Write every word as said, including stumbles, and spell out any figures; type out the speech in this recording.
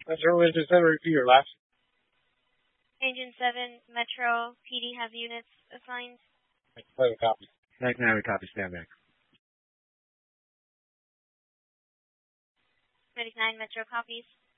Metro Engine seven, repeat your last. Engine seven, Metro, P D have units assigned. seven, copy. ninety-nine, copy, stand back. ninety-nine, Metro copies.